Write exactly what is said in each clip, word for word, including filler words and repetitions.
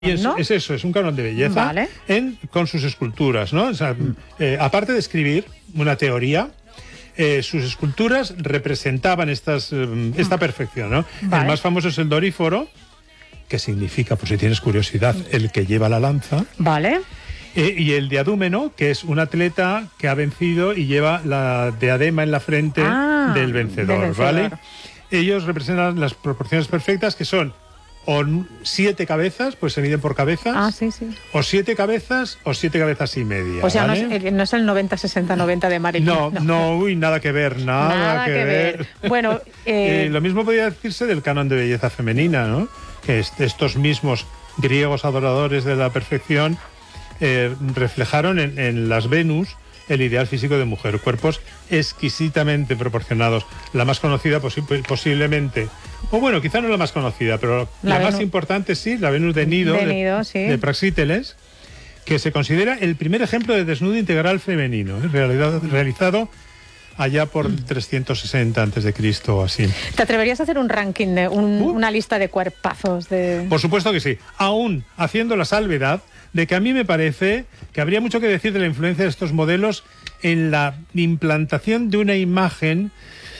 Y es, ¿no? es eso, es un canon de belleza Vale. en, con sus esculturas, ¿no? O sea, eh, aparte de escribir una teoría, eh, sus esculturas representaban estas, eh, esta perfección, ¿no? Vale. El más famoso es el Doríforo, que significa, por si tienes curiosidad, el que lleva la lanza. Vale. Eh, y el Diadúmeno, que es un atleta que ha vencido y lleva la diadema en la frente Ah, del vencedor, del vencedor. ¿vale? Ellos representan las proporciones perfectas, que son o siete cabezas, pues se miden por cabezas. Ah, sí, sí. O siete cabezas o siete cabezas y media. O sea, ¿vale? no, es, el- no es el noventa sesenta noventa de Marilyn. No, no, uy, nada que ver, nada, Nada que, que ver. ver. Bueno, eh, Eh, lo mismo podría decirse del canon de belleza femenina, ¿no? Que es- estos mismos griegos adoradores de la perfección eh, reflejaron en, en las Venus el ideal físico de mujer, cuerpos exquisitamente proporcionados. La más conocida posi- posiblemente, o bueno, quizá no la más conocida, pero La la, más Venus- importante sí, la Venus de Nido, De Nido, sí. de Praxíteles, que se considera el primer ejemplo de desnudo integral femenino, ¿eh? Realidad- realizado allá por trescientos sesenta antes de Cristo o así. ¿te atreverías a hacer un ranking, de un- Uh. una lista de cuerpazos? De... Por supuesto que sí, aún haciendo la salvedad de que a mí me parece que habría mucho que decir de la influencia de estos modelos en la implantación de una imagen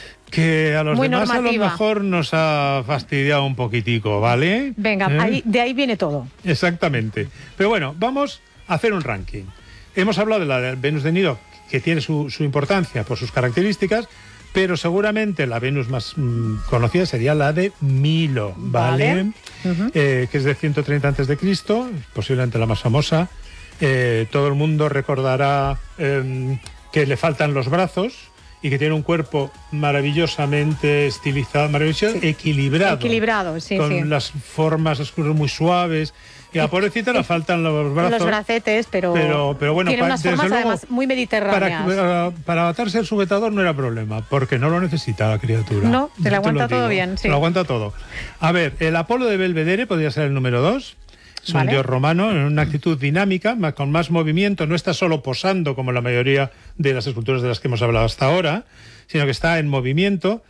que a los Muy demás normativa. a lo mejor nos ha fastidiado un poquitico, ¿vale? Venga, ¿Eh? ahí, de ahí viene todo. Exactamente. Pero bueno, vamos a hacer un ranking. Hemos hablado de la de Venus de Nido, que tiene su, su importancia por sus características, pero seguramente la Venus más mm, conocida sería la de Milo, ¿vale? Vale. Ujú. Eh, que es de ciento treinta antes de Cristo, posiblemente la más famosa. Eh, todo el mundo recordará eh, que le faltan los brazos y que tiene un cuerpo maravillosamente estilizado, maravilloso, Sí. equilibrado. Equilibrado, sí, con sí. las formas oscuras muy suaves. Y a la pobrecita le faltan los brazos. Los bracetes, pero, Pero, pero bueno, tiene pa- unas desde formas luego, además muy para, mediterráneas. para, para atarse el sujetador no era problema, porque no lo necesita la criatura. No, se le Yo te aguanta lo todo digo, bien, se sí. lo aguanta todo. A ver, el Apolo de Belvedere podría ser el número dos. Es Vale. un dios romano en una actitud dinámica, ma- con más movimiento. No está solo posando como la mayoría de las esculturas de las que hemos hablado hasta ahora, sino que está en movimiento.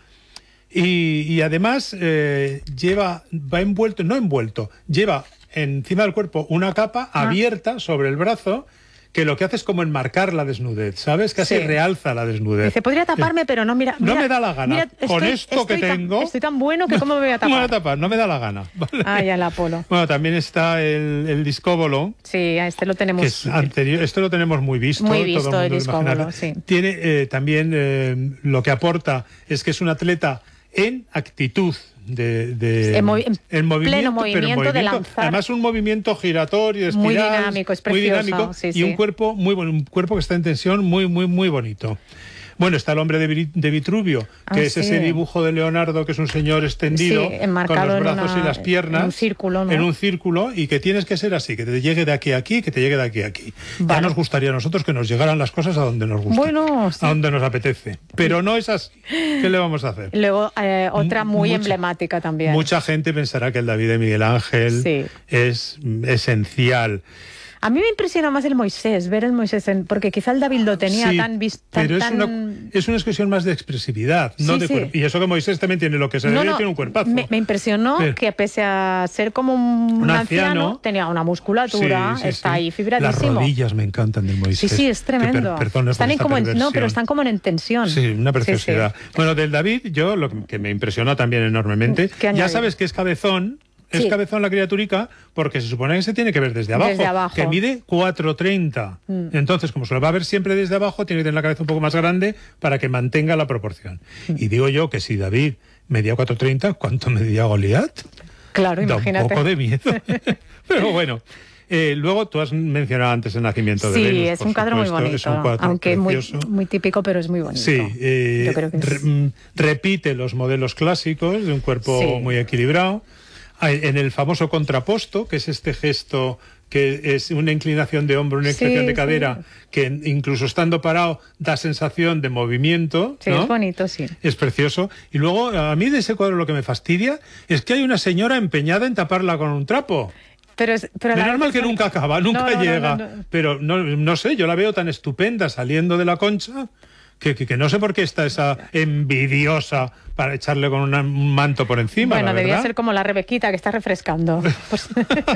Y, y además eh, lleva, va envuelto, no envuelto, lleva encima del cuerpo una capa Ah. abierta sobre el brazo, que lo que hace es como enmarcar la desnudez, ¿sabes? Casi Sí. realza la desnudez. Dice, podría taparme, pero no, mira. No mira- me da la gana. mira, Con estoy- esto que estoy tan- tengo... Estoy tan bueno que cómo me voy a No me voy a tapar. tapar, no me da la gana. ¿vale? Ah, ya el Apolo. Bueno, también está el, el discóbolo, Sí, a este lo tenemos. que es anterior. Esto lo tenemos muy visto. Muy todo visto, mundo el lo discóbolo, imaginará. sí. Tiene eh, también eh, lo que aporta es que es un atleta en actitud de, de En movi- en en movimiento, pleno pero en movimiento de lanzar. Además un movimiento giratorio, de Muy espiral, dinámico, es muy precioso, dinámico sí, y sí. un cuerpo muy bueno, un cuerpo que está en tensión, muy muy muy bonito. Bueno, está el hombre de, Vi- de Vitruvio, que Ah, es sí. ese dibujo de Leonardo, que es un señor extendido, Sí, enmarcado con los en brazos una- y las piernas, en un círculo, ¿no? en un círculo, y que tienes que ser así, que te llegue de aquí a aquí, que te llegue de aquí a aquí. Ya Vale. nos gustaría a nosotros que nos llegaran las cosas a donde nos gusta, Bueno, sí. a donde nos apetece. Pero no es así. ¿Qué le vamos a hacer? Luego, eh, otra muy Mucha- emblemática también. Mucha gente pensará que el David de Miguel Ángel Sí. es mm, esencial. A mí me impresiona más el Moisés, ver el Moisés, en- porque quizá el David lo tenía Sí, tan visto. pero es tan... una, es una expresión más de expresividad, no Sí, de sí. cuerpo. Y eso que Moisés también tiene lo que se No, debe, no, tiene un cuerpazo. me, me impresionó Sí. que pese a ser como un, Un anciano, anciano, tenía una musculatura, Sí, sí, está sí. ahí fibradísimo. Las rodillas me encantan del Moisés. Sí, sí, es Que per- tremendo. perdón por están en esta como en- no, perversión. pero están como en tensión. Sí, una Sí, sí. preciosidad. Bueno, del David, yo lo que- que me impresionó también enormemente, ¿Qué ya añadir? sabes que es cabezón, es Sí. cabezón la criaturica, porque se supone que se tiene que ver desde abajo, Desde abajo. que mide cuatro treinta. Mm. Entonces, como se lo va a ver siempre desde abajo, tiene que tener la cabeza un poco más grande para que mantenga la proporción. Mm. Y digo yo que si David medía cuatro treinta, ¿cuánto medía Goliat? Claro, Da imagínate. un poco de miedo. Pero bueno. Eh, luego tú has mencionado antes el nacimiento de Sí, Venus. es por un cuadro muy supuesto, bonito, es un cuadro aunque muy, precioso. muy típico, pero es muy bonito. Sí, eh, Yo creo que es- re- mm, repite los modelos clásicos de un cuerpo Sí. muy equilibrado. Hay- En el famoso contraposto, que es este gesto que es una inclinación de hombro, una Sí, inclinación de sí. cadera, que incluso estando parado da sensación de movimiento. Sí, ¿no? es bonito, sí. Es precioso. Y luego, a mí de ese cuadro lo que me fastidia es que hay una señora empeñada en taparla con un trapo. Pero, es, pero a la Menos vez mal es que bonito. nunca acaba, nunca No, no, no, llega. no, no. Pero no, no sé, yo la veo tan estupenda saliendo de la concha que, que, que no sé por qué está esa envidiosa para echarle con una- un manto por encima. Bueno, la debía verdad. ser como la Rebequita que está refrescando. Pues